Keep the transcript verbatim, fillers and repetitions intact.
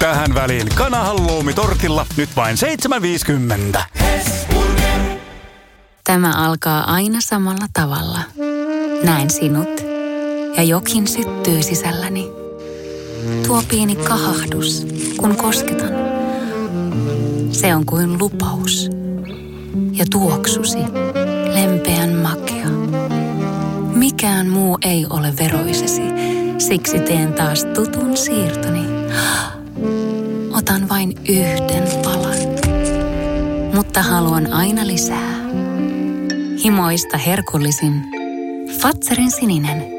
tähän väliin kanahalloumi tortilla nyt vain seitsemän viisikymmentä. Tämä alkaa aina samalla tavalla. Näen sinut ja jokin syttyy sisälläni. Tuo pieni kahahdus, kun kosketan. Se on kuin lupaus. Ja tuoksusi, lempeän makea. Mikään muu ei ole veroisesi, siksi teen taas tutun siirtoni. Otan vain yhden palan, mutta haluan aina lisää. Himoista herkullisin Fatserin sininen.